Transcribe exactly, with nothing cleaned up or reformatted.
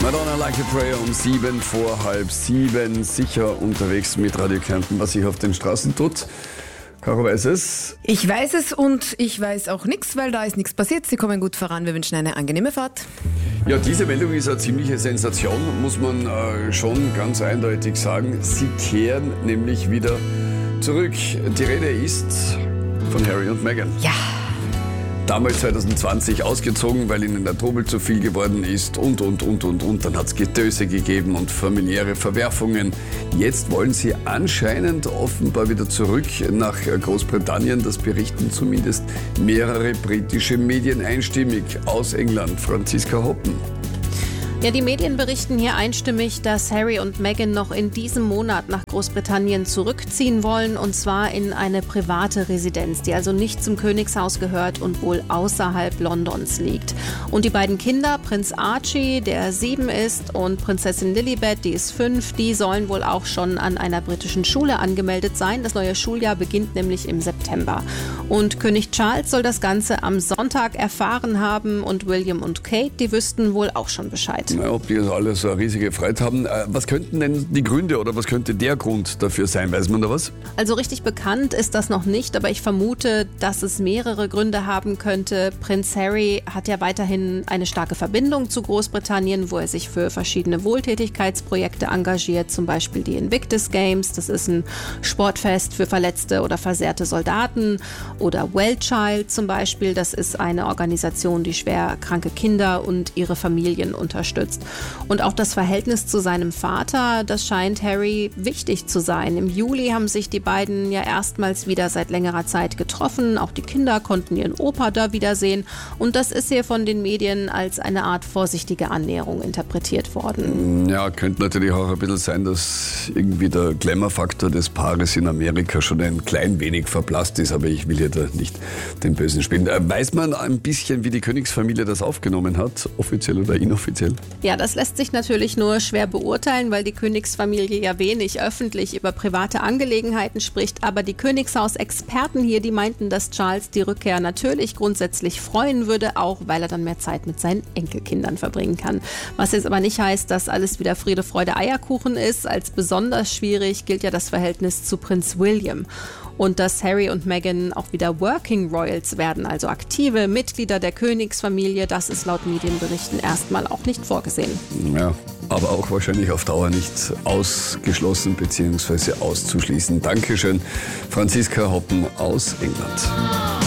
Madonna Like a Prayer um sieben vor halb sieben. Sicher unterwegs mit Radio Kärnten, was sich auf den Straßen tut. Caro weiß es. Ich weiß es und ich weiß auch nichts, weil da ist nichts passiert. Sie kommen gut voran. Wir wünschen eine angenehme Fahrt. Ja, diese Meldung ist eine ziemliche Sensation, muss man äh, schon ganz eindeutig sagen. Sie kehren nämlich wieder zurück. Die Rede ist von Harry und Meghan. Ja. Damals zwanzig zwanzig ausgezogen, weil ihnen der Trubel zu viel geworden ist und, und, und, und, und. Dann hat es Getöse gegeben und familiäre Verwerfungen. Jetzt wollen sie anscheinend offenbar wieder zurück nach Großbritannien. Das berichten zumindest mehrere britische Medien einstimmig aus England. Franziska Hoppen. Ja, die Medien berichten hier einstimmig, dass Harry und Meghan noch in diesem Monat nach Großbritannien zurückziehen wollen, und zwar in eine private Residenz, die also nicht zum Königshaus gehört und wohl außerhalb Londons liegt. Und die beiden Kinder, Prinz Archie, der sieben ist, und Prinzessin Lilibet, die ist fünf, die sollen wohl auch schon an einer britischen Schule angemeldet sein. Das neue Schuljahr beginnt nämlich im September. Und König Charles soll das Ganze am Sonntag erfahren haben und William und Kate, die wüssten wohl auch schon Bescheid. Na, ob die alle so eine riesige Freude haben. Was könnten denn die Gründe oder was könnte der Grund dafür sein? Weiß man da was? Also richtig bekannt ist das noch nicht, aber ich vermute, dass es mehrere Gründe haben könnte. Prinz Harry hat ja weiterhin eine starke Verbindung zu Großbritannien, wo er sich für verschiedene Wohltätigkeitsprojekte engagiert, zum Beispiel die Invictus Games. Das ist ein Sportfest für verletzte oder versehrte Soldaten. Oder Wellchild zum Beispiel. Das ist eine Organisation, die schwer kranke Kinder und ihre Familien unterstützt. Und auch das Verhältnis zu seinem Vater, das scheint Harry wichtig zu sein. Im Juli haben sich die beiden ja erstmals wieder seit längerer Zeit getroffen. Auch die Kinder konnten ihren Opa da wiedersehen. Und das ist hier von den Medien als eine Art vorsichtige Annäherung interpretiert worden. Ja, könnte natürlich auch ein bisschen sein, dass irgendwie der Glamour-Faktor des Paares in Amerika schon ein klein wenig verblasst ist. Aber ich will hier da nicht den Bösen spielen. Weiß man ein bisschen, wie die Königsfamilie das aufgenommen hat? Offiziell oder inoffiziell? Ja, das lässt sich natürlich nur schwer beurteilen, weil die Königsfamilie ja wenig öffentlich über private Angelegenheiten spricht. Aber die Königshaus-Experten hier, die meinten, dass Charles die Rückkehr natürlich grundsätzlich freuen würde, auch weil er dann mehr Zeit mit seinen Enkelkindern verbringen kann. Was jetzt aber nicht heißt, dass alles wieder Friede, Freude, Eierkuchen ist. Als besonders schwierig gilt ja das Verhältnis zu Prinz William. Und dass Harry und Meghan auch wieder Working Royals werden, also aktive Mitglieder der Königsfamilie, das ist laut Medienberichten erstmal auch nicht vorgesehen. Ja, aber auch wahrscheinlich auf Dauer nicht ausgeschlossen bzw. auszuschließen. Dankeschön, Franziska Hoppen aus England.